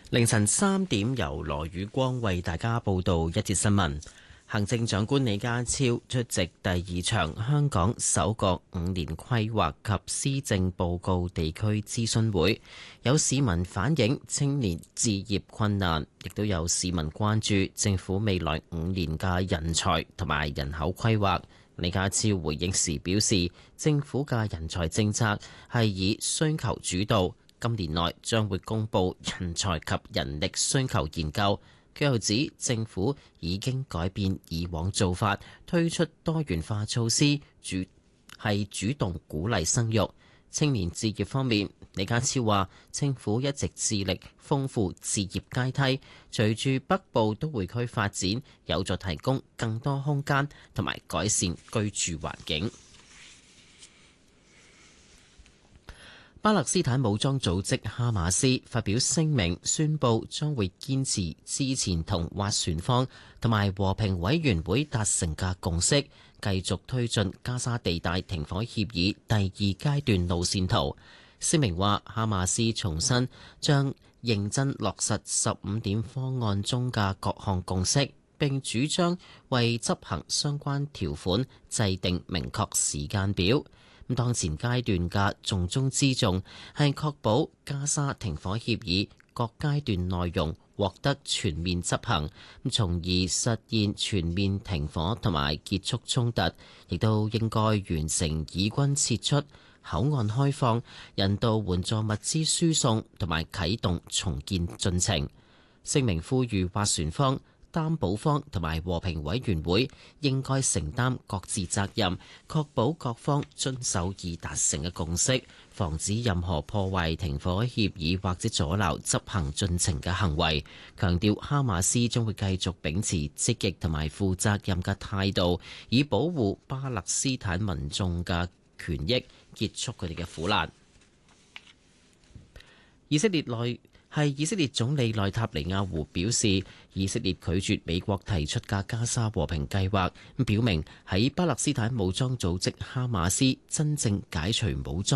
凌晨3點，由羅宇光為大家報道一節新聞。行政長官李家超出席第2場香港首個5年規劃及施政報告地區諮詢會，有市民反映青年置業困難，亦都有市民關注政府未來5年嘅人才同埋人口規劃。李家超回應時表示，政府嘅人才政策係以需求主導，今年內將會公布人才及人力需求研究。佢又指政府已經改變以往做法，推出多元化措施，主動鼓勵生育。青年置業方面，李家超話政府一直致力豐富置業階梯，隨住北部都會區發展，有助提供更多空間同埋改善居住環境。巴勒斯坦武裝組織哈馬斯發表聲明，宣布將會堅持之前同斡旋方同埋和平委員會達成嘅共識，繼續推進加沙地帶停火協議第2階段路線圖。聲明話，哈馬斯重申將認真落實15點方案中嘅各項共識，並主張為執行相關條款制定明確時間表。當前階段嘅重中之重係確保加沙停火協議各階段內容獲得全面執行，從而實現全面停火同埋結束衝突，亦都應該完成以軍撤出、口岸開放、人道援助物資輸送同埋啟動重建進程。聲明呼籲斡旋方、擔保方同埋和平委員會應該承擔各自責任，確保各方遵守已達成嘅共識，防止任何破壞停火協議或者阻撓執行進程嘅行為。強調哈馬斯將會繼續秉持積極同埋負責任嘅態度，以保護巴勒斯坦民眾嘅權益，結束佢哋嘅苦難。以色列總理內塔尼亞胡表示，以色列拒絕美國提出嘅加沙和平計劃，表明喺巴勒斯坦武裝組織哈馬斯真正解除武裝